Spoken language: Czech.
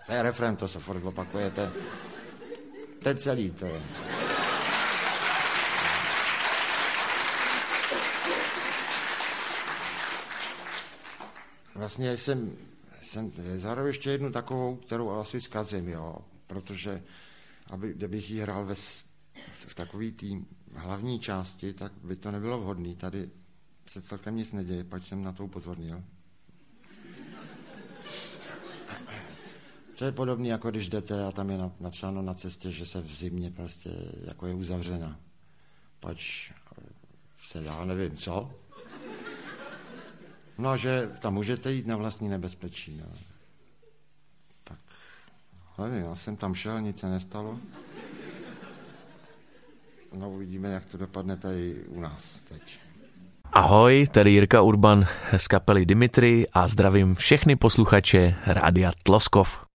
To je refrén, to se furt opakuje, to je celý, to je. Vlastně jsem zahrál ještě jednu takovou, kterou asi zkazím, jo, protože kdybych ji hrál v takový tým hlavní části, tak by to nebylo vhodné. Tady se celkem nic neděje, pač jsem na to upozornil. To je podobné, jako když jdete a tam je napsáno na cestě, že se v zimě prostě jako je uzavřena. Pač se dá, nevím co. No, že tam můžete jít na vlastní nebezpečí. No. Tak, nevím, já jsem tam šel, nic se nestalo. No, uvidíme, jak to dopadne tady u nás teď. Ahoj, tady Jirka Urban z kapely Dimitri a zdravím všechny posluchače Rádia Tloskov.